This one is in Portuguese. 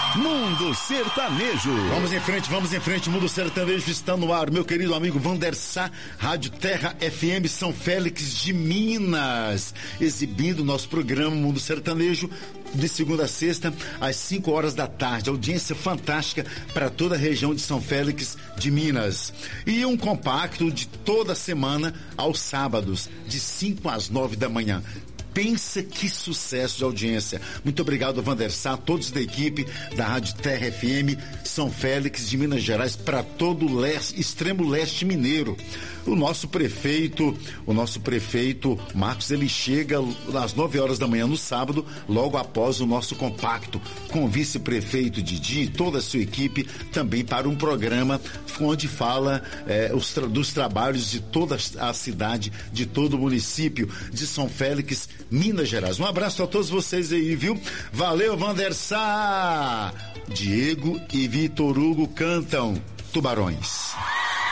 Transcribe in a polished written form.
Mundo Sertanejo. Vamos em frente, Mundo Sertanejo está no ar. Meu querido amigo Vander Sá, Rádio Terra FM São Félix de Minas, exibindo nosso programa Mundo Sertanejo de segunda a sexta, às 5 horas da tarde. Audiência fantástica para toda a região de São Félix de Minas. E um compacto de toda semana aos sábados, de 5 às 9 da manhã. Pensa que sucesso de audiência. Muito obrigado, Vander Sá, todos da equipe da Rádio Terra FM São Félix de Minas Gerais, para todo o extremo leste mineiro. O nosso prefeito Marcos, ele chega às 9 horas da manhã no sábado, logo após o nosso compacto, com o vice-prefeito Didi e toda a sua equipe, também para um programa onde fala dos trabalhos de toda a cidade, de todo o município de São Félix, Minas Gerais. Um abraço a todos vocês aí, viu? Valeu, Vander Sá! Diego e Vitor Hugo cantam Tubarões.